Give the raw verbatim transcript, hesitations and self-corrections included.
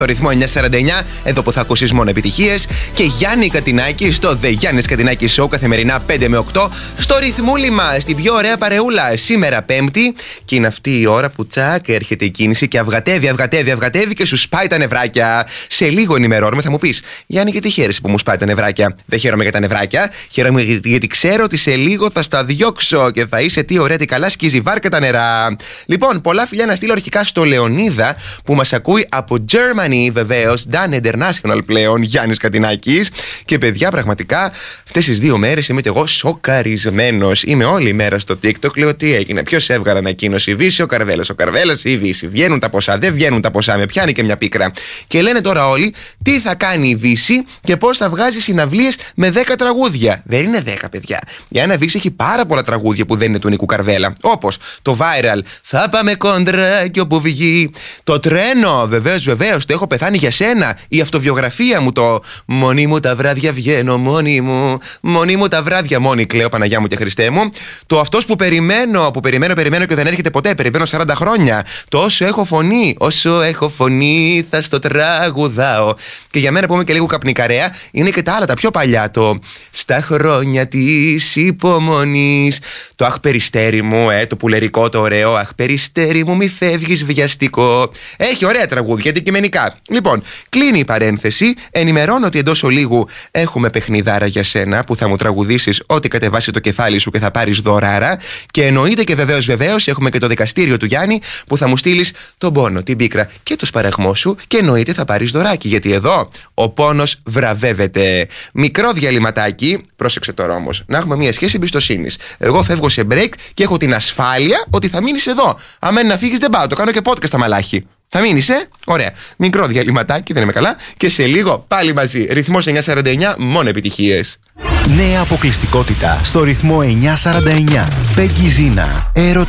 Το ρυθμό εννιά σαράντα εννιά, εδώ που θα ακούσεις μόνο επιτυχίες. Και Γιάννη Κατινάκη στο The Γιάννης Κατινάκη Show καθημερινά πέντε με οκτώ. Στο ρυθμούλι μας, στην πιο ωραία παρεούλα. Σήμερα Πέμπτη, και είναι αυτή η ώρα που τσακ έρχεται η κίνηση και αυγατεύει, αυγατεύει, αυγατεύει και σου σπάει τα νευράκια. Σε λίγο ενημερώνουμε, θα μου πεις, Γιάννη, γιατί χαίρεσαι που μου σπάει τα νευράκια? Δεν χαίρομαι για τα νευράκια. Χαίρομαι γιατί ξέρω ότι σε λίγο θα στα διώξω και θα είσαι τι ωραία, τι καλά, σκίζει βάρκα τα νερά. Λοιπόν, πολλά φιλιά να στείλω αρχικά στο Λεωνίδα που μας ακούει από Germany. Βεβαίως, Dan International πλέον, Γιάννης Κατινάκης. Και παιδιά, πραγματικά αυτές τις δύο μέρες είμαι και εγώ σοκαρισμένος. Είμαι όλη η μέρα στο TikTok, λέω τι έγινε. Ποιος έβγαλε ανακοίνωση, η Βύση, ο Καρβέλας, ο Καρβέλας ή η Βύση. Βγαίνουν τα ποσά, δεν βγαίνουν τα ποσά, με πιάνει και μια πίκρα. Και λένε τώρα όλοι τι θα κάνει η Βύση και πώς θα βγάζει συναυλίες με δέκα τραγούδια. Δεν είναι δέκα, παιδιά. Η Άννα Βύση έχει πάρα πολλά τραγούδια που δεν είναι του Νίκου Καρβέλα. Όπως το Viral, θα πάμε κόντρα και όπου βγει. Το Τρένο, βεβαίως, βεβαίως. Το έχω πεθάνει για σένα. Η αυτοβιογραφία μου, το μόνη μου τα βράδια βγαίνω, μόνη μου. Μόνη μου τα βράδια, μόνη κλαίω, Παναγιά μου και Χριστέ μου. Το αυτός που περιμένω, που περιμένω, περιμένω και δεν έρχεται ποτέ. Περιμένω σαράντα χρόνια. Το όσο έχω φωνή, όσο έχω φωνή, θα στο τραγουδάω. Και για μένα που είμαι και λίγο καπνικαρέα, είναι και τα άλλα, τα πιο παλιά. Το στα χρόνια της υπομονής. Το αχ περιστέρι μου, ε, το πουλερικό, το ωραίο. Αχ περιστέρι μου, μη φεύγεις βιαστικό. Έχει ωραία τραγούδια αντικειμενικά. Λοιπόν, κλείνει η παρένθεση. Ενημερώνω ότι εντός ολίγου έχουμε παιχνιδάρα για σένα που θα μου τραγουδήσεις ό,τι κατεβάσει το κεφάλι σου και θα πάρεις δωράρα. Και εννοείται και βεβαίως βεβαίως έχουμε και το δικαστήριο του Γιάννη που θα μου στείλεις τον πόνο, την πίκρα και το σπαραγμό σου και εννοείται θα πάρεις δωράκι. Γιατί εδώ ο πόνος βραβεύεται. Μικρό διαλυματάκι, πρόσεξε τώρα όμως, να έχουμε μια σχέση εμπιστοσύνης. Εγώ φεύγω σε break και έχω την ασφάλεια ότι θα μείνεις εδώ. Αν να φύγεις δεν πάω, το κάνω και podcast στα μαλάχη. Θα μείνεις, ε? Ωραία. Μικρό διαλυματάκι, δεν είμαι καλά. Και σε λίγο πάλι μαζί. Ρυθμός εννιά σαράντα εννιά, μόνο επιτυχίες. Νέα αποκλειστικότητα στο ρυθμό εννιά σαράντα εννιά. Πέγγι Ζίνα. Έρωτα.